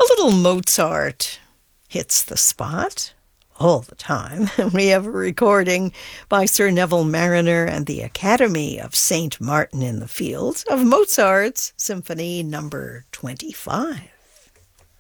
A little Mozart hits the spot all the time. We have a recording by Sir Neville Marriner and the Academy of St. Martin in the Fields of Mozart's Symphony Number 25.